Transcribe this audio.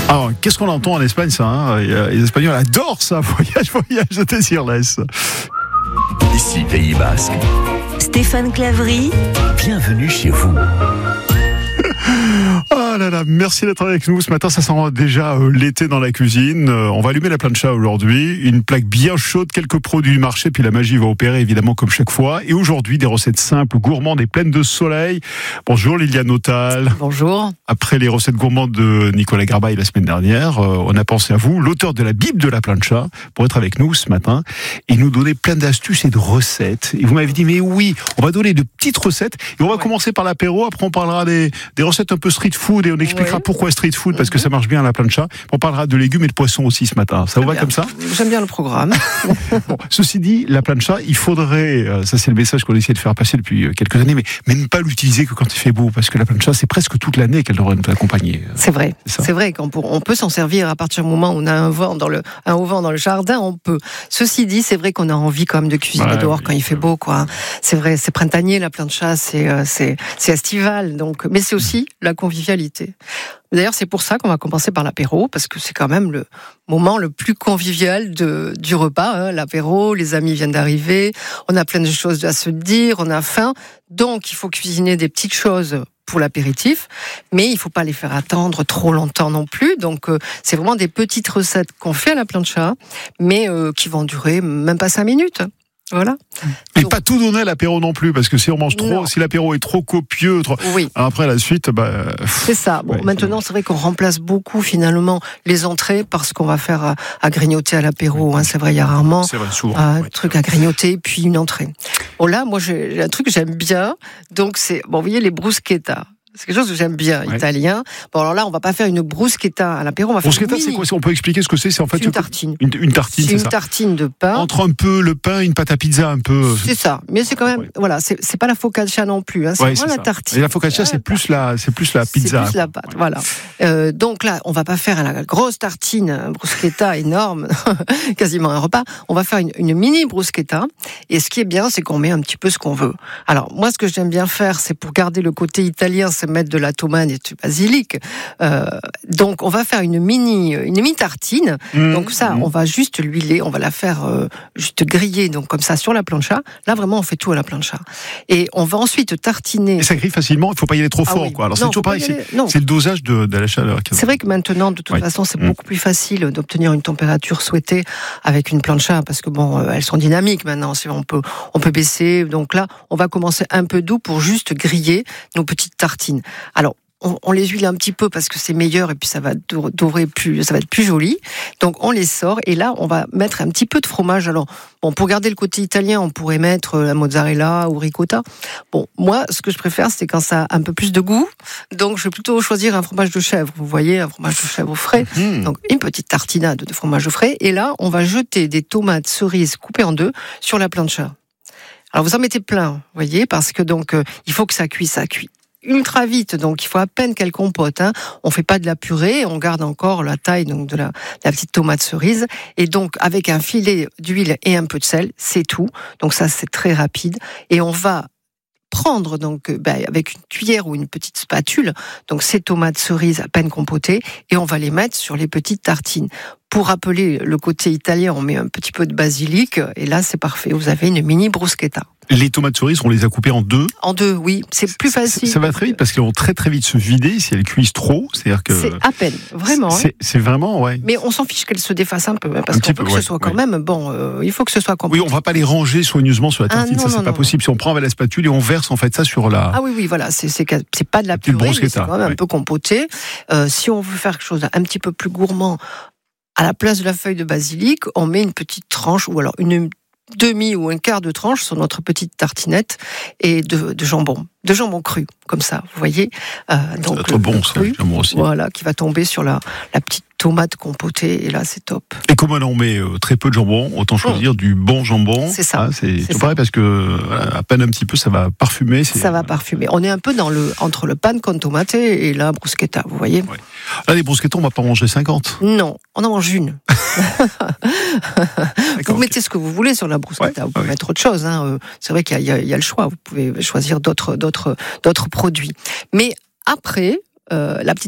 Alors, qu'est-ce qu'on entend en Espagne, ça hein. Les Espagnols adorent ça, voyage de Désirless. Ici, Pays Basque. Stéphane Claverie. Bienvenue chez vous. Ah là là, merci d'être avec nous. Ce matin, ça sent déjà l'été dans la cuisine. On va allumer la plancha aujourd'hui. Une plaque bien chaude, quelques produits du marché, puis la magie va opérer évidemment comme chaque fois. Et aujourd'hui, des recettes simples, gourmandes et pleines de soleil. Bonjour Liliane Autal. Bonjour. Après les recettes gourmandes de Nicolas Garbaille la semaine dernière, on a pensé à vous, l'auteur de la Bible de la plancha, pour être avec nous ce matin et nous donner plein d'astuces et de recettes. Et vous m'avez dit, mais oui, on va donner de petites recettes et on va commencer par l'apéro. Après, on parlera des recettes un peu street food et on expliquera pourquoi street food, parce que ça marche bien à la plancha. On parlera de légumes et de poissons aussi ce matin. Ça vous va comme ça? J'aime bien le programme. Bon, ceci dit, la plancha, il faudrait, ça c'est le message qu'on essaie de faire passer depuis quelques années, mais ne pas l'utiliser que quand il fait beau, parce que la plancha, c'est presque toute l'année qu'elle devrait nous accompagner. C'est vrai. C'est vrai qu'on peut s'en servir à partir du moment où on a un auvent dans le jardin, on peut. Ceci dit, c'est vrai qu'on a envie quand même de cuisiner dehors quand il fait beau, quoi. C'est vrai, c'est printanier la plancha, c'est estival, donc, mais c'est aussi la convivialité. D'ailleurs, c'est pour ça qu'on va commencer par l'apéro, parce que c'est quand même le moment le plus convivial du repas. Hein. L'apéro, les amis viennent d'arriver, on a plein de choses à se dire, on a faim, donc il faut cuisiner des petites choses pour l'apéritif, mais il ne faut pas les faire attendre trop longtemps non plus. Donc, c'est vraiment des petites recettes qu'on fait à la plancha, mais qui vont durer même pas 5 minutes. Voilà. Et pas tout donner à l'apéro non plus, parce que si on mange trop, si l'apéro est trop copieux, après la suite, c'est ça. Bon, maintenant, c'est vrai qu'on remplace beaucoup finalement les entrées parce qu'on va faire à grignoter à l'apéro. Hein. C'est vrai, il y a rarement un truc à grignoter puis une entrée. Bon là, moi j'ai un truc que j'aime bien. Donc c'est vous voyez les bruschetta. C'est quelque chose que j'aime bien, italien. Bon, alors là, on va pas faire une bruschetta à l'apéro. Bruschetta, c'est quoi? On peut expliquer ce que c'est? C'est en fait une tartine. Une tartine, c'est ça. C'est une tartine de pain. Entre un peu le pain et une pâte à pizza, un peu. C'est ça. Mais c'est quand même, voilà, c'est pas la focaccia non plus. Hein. C'est vraiment la tartine. Et la focaccia, c'est plus la pizza. C'est plus la pâte, voilà. Donc là, on va pas faire la grosse tartine, un bruschetta énorme, quasiment un repas. On va faire une mini bruschetta. Et ce qui est bien, c'est qu'on met un petit peu ce qu'on veut. Alors, moi, ce que j'aime bien faire, c'est pour garder le côté italien, c'est mettre de la tomate et du basilic. Donc, on va faire une mini tartine. Donc ça, on va juste l'huiler, on va la faire juste griller, donc comme ça sur la plancha. Là, vraiment, on fait tout à la plancha. Et on va ensuite tartiner. Et ça grille facilement. Il faut pas y aller trop fort, quoi. Alors c'est toujours pareil. C'est le dosage de la chaleur. C'est vrai que maintenant, de toute façon, c'est beaucoup plus facile d'obtenir une température souhaitée avec une plancha, parce que elles sont dynamiques maintenant. On peut baisser. Donc là, on va commencer un peu doux pour juste griller nos petites tartines. Alors, on les huile un petit peu parce que c'est meilleur et puis ça va être plus joli. Donc on les sort et là on va mettre un petit peu de fromage. Alors pour garder le côté italien, on pourrait mettre la mozzarella ou ricotta. Bon, moi ce que je préfère c'est quand ça a un peu plus de goût. Donc je vais plutôt choisir un fromage de chèvre. Vous voyez, un fromage de chèvre frais. Donc une petite tartinade de fromage frais et là on va jeter des tomates cerises coupées en deux sur la plancha. Alors vous en mettez plein, vous voyez, parce que donc il faut que ça cuise ultra vite, donc il faut à peine qu'elle compote. Hein. On fait pas de la purée, on garde encore la taille donc de la petite tomate cerise. Et donc avec un filet d'huile et un peu de sel, c'est tout. Donc ça c'est très rapide. Et on va prendre donc avec une cuillère ou une petite spatule donc ces tomates cerises à peine compotées et on va les mettre sur les petites tartines. Pour rappeler le côté italien, on met un petit peu de basilic et là c'est parfait. Vous avez une mini bruschetta. Les tomates cerises, on les a coupées en deux. En deux, oui, c'est plus facile. Ça va très vite parce qu'elles vont très très vite se vider si elles cuisent trop. C'est-à-dire que c'est à peine, vraiment. C'est vraiment, Mais on s'en fiche qu'elles se défassent un peu, parce qu'on veut que ce soit quand même il faut que ce soit composé. Oui, on va pas les ranger soigneusement sur la tartine, ça c'est pas possible. Si on prend avec la spatule et on verse en fait ça sur la. Ah oui, voilà, c'est pas de la purée, mais c'est quand même un peu compoté. Si on veut faire quelque chose d'un petit peu plus gourmand, à la place de la feuille de basilic, on met une petite tranche ou alors une demi ou un quart de tranche sur notre petite tartinette et de jambon cru, comme ça, vous voyez. Donc ça va être bon, ça, le jambon aussi. Voilà, qui va tomber sur la petite tomate compotée, et là, c'est top. Et comme on met très peu de jambon, autant choisir du bon jambon. C'est ça. C'est tout pareil, parce que à peine un petit peu, ça va parfumer. Ça va parfumer. On est un peu entre le pan con tomate et la bruschetta, vous voyez. Ouais. Là, les bruschettas, on va pas manger 50. Non, on en mange une. Vous mettez ce que vous voulez sur la bruschetta, vous pouvez mettre autre chose. Hein. C'est vrai qu'il y a le choix, vous pouvez choisir d'autres produits. Mais après, la petite